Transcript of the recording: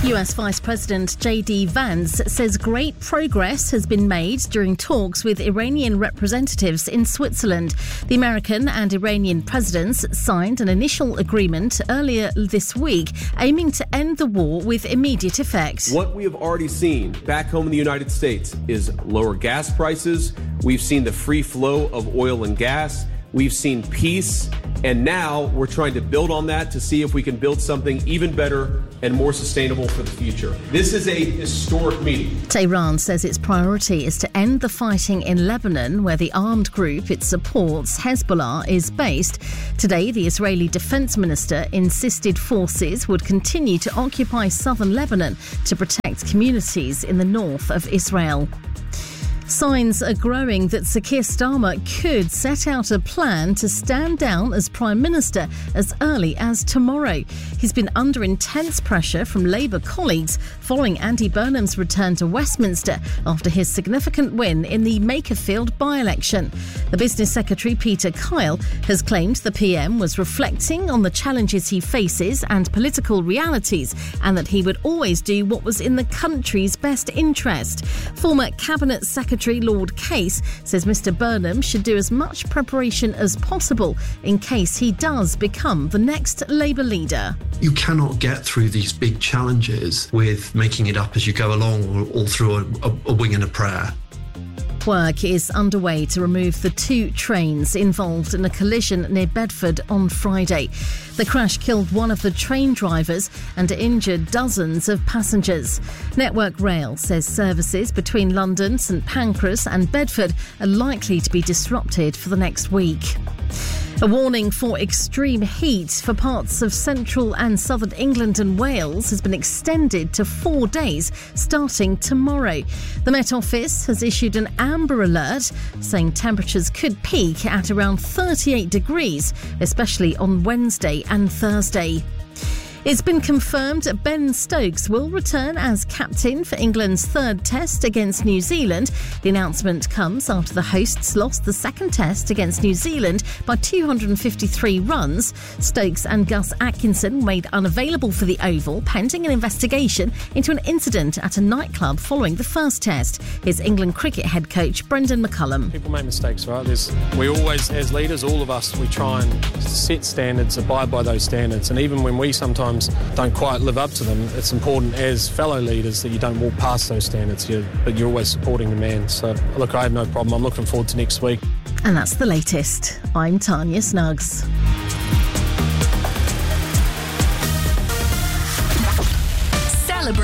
US Vice President J.D. Vance says great progress has been made during talks with Iranian representatives in Switzerland. The American and Iranian presidents signed an initial agreement earlier this week aiming to end the war with immediate effect. What we have already seen back home in the United States is lower gas prices. We've seen the free flow of oil and gas. We've seen peace. And now we're trying to build on that to see if we can build something even better and more sustainable for the future. This is a historic meeting. Tehran says its priority is to end the fighting in Lebanon, where the armed group it supports, Hezbollah, is based. Today, the Israeli defense minister insisted forces would continue to occupy southern Lebanon to protect communities in the north of Israel. Signs are growing that Sir Keir Starmer could set out a plan to stand down as Prime Minister as early as tomorrow. He's been under intense pressure from Labour colleagues following Andy Burnham's return to Westminster after his significant win in the Makerfield by-election. The Business Secretary, Peter Kyle, has claimed the PM was reflecting on the challenges he faces and political realities, and that he would always do what was in the country's best interest. Former Cabinet Secretary Lord Case says Mr Burnham should do as much preparation as possible in case he does become the next Labour leader. You cannot get through these big challenges with making it up as you go along or through a wing and a prayer. Work is underway to remove the two trains involved in a collision near Bedford on Friday. The crash killed one of the train drivers and injured dozens of passengers. Network Rail says services between London, St Pancras and Bedford are likely to be disrupted for the next week. A warning for extreme heat for parts of central and southern England and Wales has been extended to 4 days starting tomorrow. The Met Office has issued an amber alert saying temperatures could peak at around 38 degrees, especially on Wednesday and Thursday. It's been confirmed Ben Stokes will return as captain for England's third test against New Zealand. The announcement comes after the hosts lost the second test against New Zealand by 253 runs. Stokes and Gus Atkinson made unavailable for the Oval pending an investigation into an incident at a nightclub following the first test. Here's England cricket head coach Brendan McCullum. People make mistakes, right? We always, as leaders, all of us, we try and set standards, abide by those standards. And even when we sometimes don't quite live up to them, it's important as fellow leaders that you don't walk past those standards, but you're always supporting the man. So, look, I have no problem. I'm looking forward to next week. And that's the latest. I'm Tanya Snuggs.